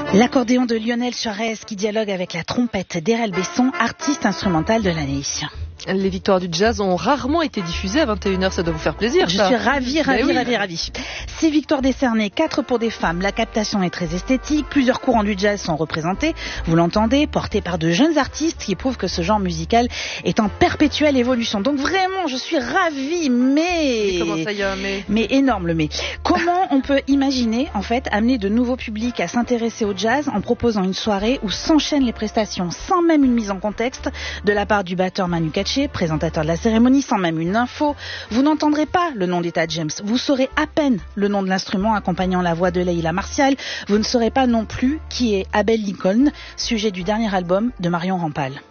L'accordéon de Lionel Suarez qui dialogue avec la trompette d'Erel Besson, artiste instrumental de l'année. Les victoires du jazz ont rarement été diffusées à 21h, ça doit vous faire plaisir. Je suis ravie. 6 victoires décernées, 4 pour des femmes. La captation est très esthétique, plusieurs courants du jazz sont représentés, vous l'entendez, portés par de jeunes artistes qui prouvent que ce genre musical est en perpétuelle évolution. Donc vraiment, je suis ravie, mais... Comment ça y est, mais énorme le mais. Comment on peut imaginer, en fait, amener de nouveaux publics à s'intéresser au jazz en proposant une soirée où s'enchaînent les prestations sans même une mise en contexte de la part du batteur Manu Katché, présentateur de la cérémonie, sans même une info. Vous n'entendrez pas le nom d'Etta James. Vous saurez à peine le nom de l'instrument accompagnant la voix de Leila Martial. Vous ne saurez pas non plus qui est Abel Lincoln, sujet du dernier album de Marion Rampal.